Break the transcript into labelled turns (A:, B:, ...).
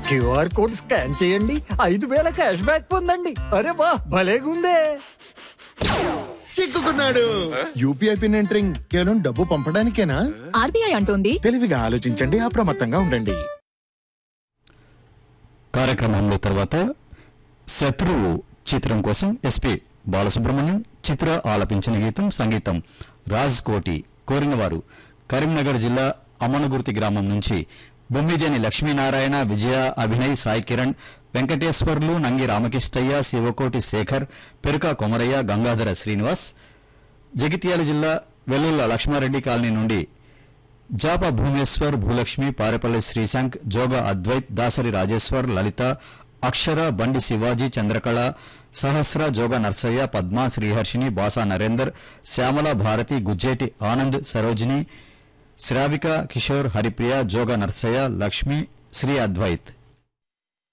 A: QR code scan చేయండి, 5,000 cash back పొందండి. అరే వా, భలేగుందే.
B: చిక్కుకున్నాడు. యూపీఐ పిన్ ఎంటరింగ్ కేవలం డబ్బు పంపడానికేనా?
C: ఆర్బీఐ అంటోంది
B: తెలివిగా ఆలోచించండి, అప్రమత్తంగా ఉండండి.
D: కార్యక్రమంలో తర్వాత శత్రువు చిత్రం కోసం ఎస్పి బాలసుబ్రహ్మణ్యం, చిత్ర ఆలపించిన గీతం, సంగీతం రాజ్ కోటి. కోరినవారు కరీంనగర్ జిల్లా అమనగుర్తి గ్రామం నుంచి బొమ్మిదేని లక్ష్మీనారాయణ, విజయ, అభినయ్, సాయి కిరణ్, వెంకటేశ్వర్లు, నంగి రామకృష్ణయ్య, శివకోటి శేఖర్, పెరుక కొమరయ్య, గంగాధర శ్రీనివాస్. జగిత్యాల జిల్లా వెల్లుల్ల లక్ష్మారెడ్డి కాలనీ నుండి జాప భూమేశ్వర్, భూలక్ష్మి, పారేపల్లి శ్రీశాంక్, జోగ అద్వైత్, దాసరి రాజేశ్వర్, లలిత, అక్షర, బండి శివాజీ, చంద్రకళ, సహస్ర, జోగ నర్సయ్య, పద్మ, శ్రీహర్షిని, బాసా నరేందర్, శ్యామల, భారతి, గుజ్జేటి ఆనంద్, సరోజిని, శ్రావిక, కిషోర్, హరిప్రియ, జోగ నర్సయ్య, లక్ష్మి, శ్రీ అద్వైత్.